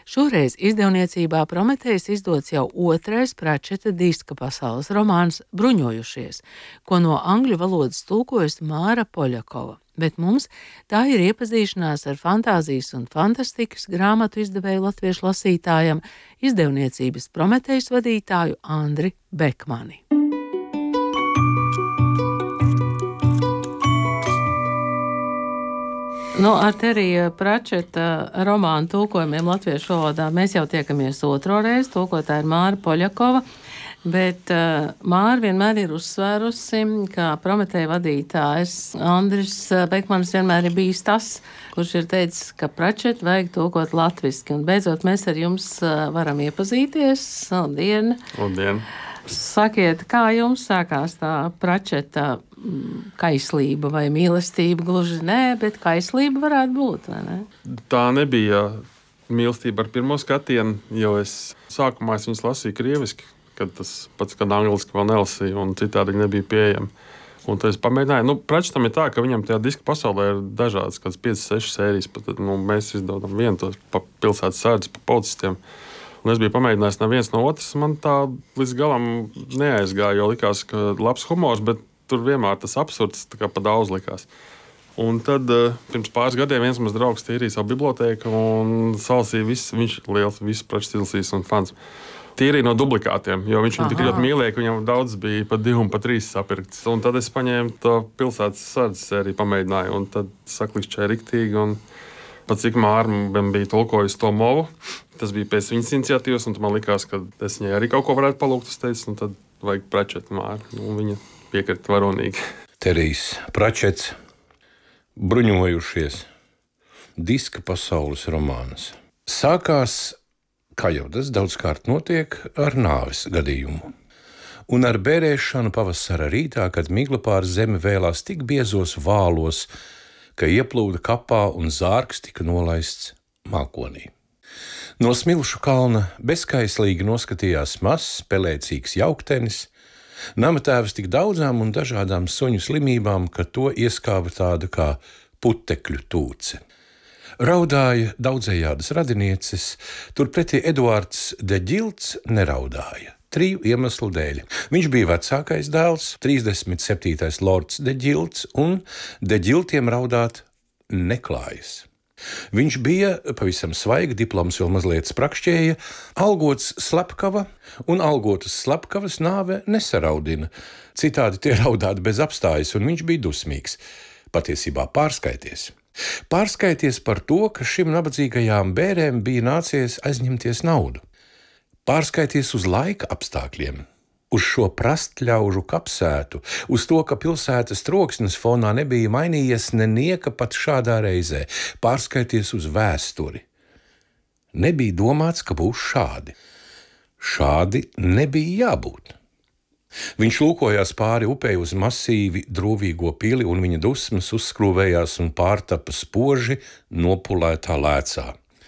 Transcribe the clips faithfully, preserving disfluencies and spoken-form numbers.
Šoreiz izdevniecībā Prometejs izdots jau otrais Pratchetta diska pasaules romāns Bruņojušies, ko no angļu valodas tulkojusi Māra Poļakova. Bet mums tā ir iepazīšanās ar fantāzijas un fantastikas grāmatu izdevēju latviešu lasītājam, izdevniecības Prometejs vadītāju Andri Bekmani. Nu, ar Terija Pratchetta romānu tulkojumiem latviešu valodā mēs jau tiekamies otro reizi. Tulkotāja ir Māra Poļakova, bet uh, Māra vienmēr ir uzsvērusi, ka Prometeja vadītājs Andris Bekmanis vienmēr ir bijis tas, kurš ir teicis, ka Pratchetta vajag tulkot latviski. Un beidzot mēs ar jums uh, varam iepazīties. Labdien! Labdien! Sakiet, kā jums sākās tā Pratchetta kaislība vai mīlestība? Gluži nē, bet kaislība varētu būt, vai ne? Tā nebija mīlestība ar pirmo skatienu, jo es sākumā es viņas lasīju krieviski, kad tas pats, kad angliski vēl nelasīju un citādi nebija pieejami. Un tad es pamēģināju, nu, Pratchettam ir tā, ka viņam tajā diska pasaulē ir dažādas, kāds piecas, sešas sērijas, pat, nu, mēs izdodam vienu tos pa pilsētas sēdus, pa policistiem. Un es biju pamēģinājis no viens no otras, man tā līdz galam neaizgāja, jo likās, ka labs humors, bet tur vienmēr tas absurds tā kā pa daudz likās. Un tad pirms pāris gadiem viens mans draugs tīrīja savu bibliotēku un salasīja visu, viņš liels, visu Pratchetta izlasījis un fans. Tīrīja no dublikātiem, jo viņš viņu tik ļoti mīlēja, ka viņam daudz bija pa divu un pa trīs sapirkts. Un tad es paņēmu to pilsētas sardzes sēriju, pamēģināju, un tad saklikšķēja riktīgi. Un pat cik Māra bija tulkojusi to movu, tas bija pēc viņas iniciatīvas, un man likās, ka es viņai arī kaut ko varētu palūgt, es teicu, un tad vajag Pratchetta Māra. Un viņa piekrita varonīgi. Terijs Pratchets, Bruņojušies, diska pasaules romāns. Sākās, kā jau tas daudzkārt notiek, ar nāves gadījumu. Un ar bērēšanu pavasara rītā, kad migla pār zemi vēlās tik biezos vālos, ka ieplūda kapā un zārks tika nolaists mākonī. No Smilšu kalna bezskaislīgi noskatījās mazs, pelēcīgs jauktenis, namatēvs tik daudzām un dažādām suņu slimībām, ka to ieskāva tāda kā putekļu tūce. Raudāja daudzējādas radinieces, turpretī Eduards de Ģilts neraudāja. Triju iemeslu dēļ. Viņš bija vecākais dēls, trīsdesmit septītais lords de Ģilts, un de Ģiltiem raudāt neklājas. Viņš bija pavisam svaigi, diploms vēl mazliet sprakšķēja, algots slepkava, un algotas slepkavas nāve nesaraudina. Citādi tie raudātu bez apstājas, un viņš bija dusmīgs. Patiesībā pārskaities. Pārskaities par to, ka šim nabadzīgajām bērēm bija nācies aizņemties naudu. Pārskaities uz laika apstākļiem, uz šo prastļaužu kapsētu, uz to, ka pilsētas troksnis fonā nebija mainījies nenieka pat šādā reizē. Pārskaities uz vēsturi. Nebija domāts, ka būs šādi. Šādi nebija jābūt. Viņš lūkojās pāri upei uz masīvi drūvīgo pili, un viņa dusmas uzskrūvējās un pārtapa spoži nopulētā lēcā.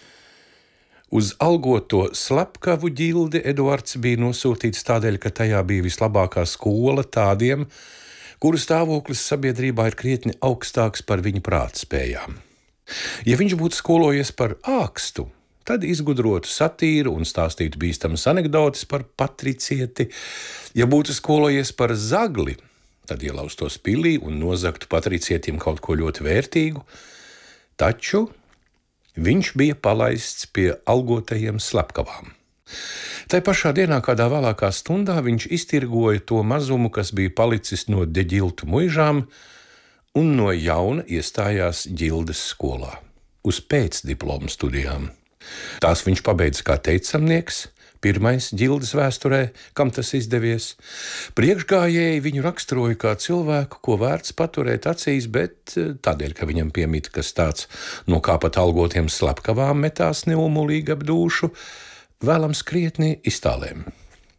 Uz algoto slepkavu ģildi Eduards bija nosūtīts tādēļ, ka tajā bija vislabākā skola tādiem, kuru stāvoklis sabiedrībā ir krietni augstāks par viņa prātspējām. Ja viņš būtu skolojies par ākstu, tad izgudrotu satīru un stāstītu bīstamas anekdotes par patricieti. Ja būtu skolojies par zagli, tad ielaustos pilī un nozagtu patricietim kaut ko ļoti vērtīgu, taču viņš bija palaists pie algotajiem slepkavām. Tai pašā dienā, kādā vēlākā stundā, viņš iztirgoja to mazumu, kas bija palicis no de Ģiltu muižām, un no jauna iestājās ģildes skolā, uz pēcdiplomu studijām. Tās viņš pabeidza kā teicamnieks, pirmais ģildes vēsturē, kam tas izdevies. Priekšgājēji viņu raksturoja kā cilvēku, ko vērts paturēt acīs, bet tādēļ, ka viņam piemita kas tāds, no kā pat algotiem slepkavām metās neumulīgi ap dūšu, vēlams krietni iztālēm.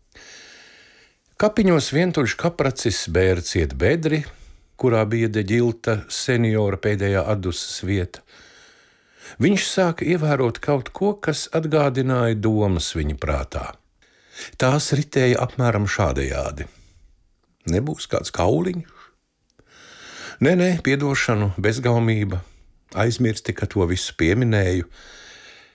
Kapiņos vientuļš kapracis bēra ciet bedri, kurā bija de Ģilta seniora pēdējā atdusas vieta. Viņš sāka ievērot kaut ko, kas atgādināja domas viņa prātā. Tās ritēja apmēram šādajādi. Nebūs kāds kauliņš? Nē, nē, piedošanu, bezgaumība. Aizmirsti, ka to visu pieminēju.